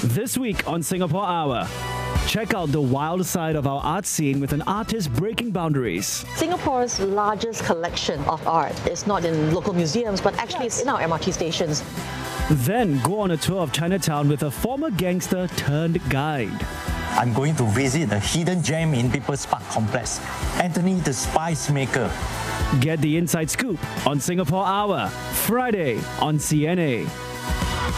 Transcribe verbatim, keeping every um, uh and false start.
This week on Singapore Hour, check out the wild side of our art scene with an artist breaking boundaries. Singapore's largest collection of art is not in local museums, but actually it's in our M R T stations. Then go on a tour of Chinatown with a former gangster turned guide. I'm going to visit a hidden gem in People's Park Complex, Anthony the Spice Maker. Get the inside scoop on Singapore Hour, Friday on C N A.